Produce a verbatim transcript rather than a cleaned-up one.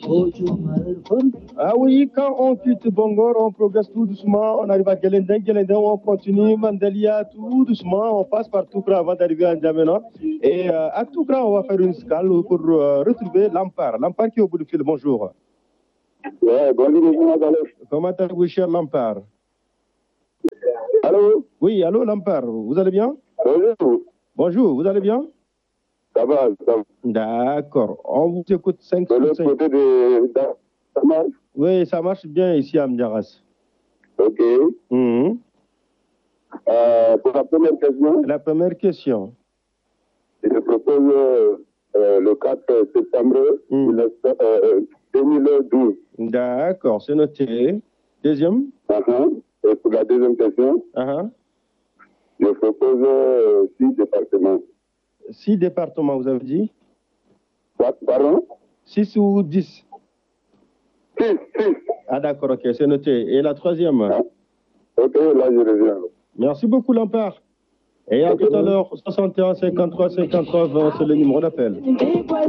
Ah oui, quand on quitte Bangor, on progresse tout doucement, on arrive à Gelendeng, Gelendeng, on continue, Mandalia, tout doucement, on passe par Toukra avant d'arriver à N'Djamena. Et euh, à Toukra, on va faire une escale pour euh, retrouver Lampard. Lampard qui est au bout du fil, bonjour. Ouais, bonjour, comment allez-vous, cher Lampard? Allô? Oui, allô Lampard, vous allez bien? Bonjour. Bonjour, vous allez bien? Ça va, ça va. D'accord, on vous écoute cinq de l'autre côté de... Ça marche? Oui, ça marche bien ici à Mdiaras. Ok. Mmh. Euh, pour la première question. La première question. Je propose euh, le quatre septembre mmh. euh, deux mille douze. D'accord, c'est noté. Deuxième. Uh-huh. Et pour la deuxième question, uh-huh. je propose euh, six départements. Six départements, vous avez dit? Pardon? Six ou dix? Six, six. Ah d'accord, ok, c'est noté. Et la troisième? Ah. Ok, là je reviens. Merci beaucoup, Lampard. Et à okay. Tout à l'heure, soixante et un cinquante-trois cinquante-trois vingt, c'est le numéro d'appel.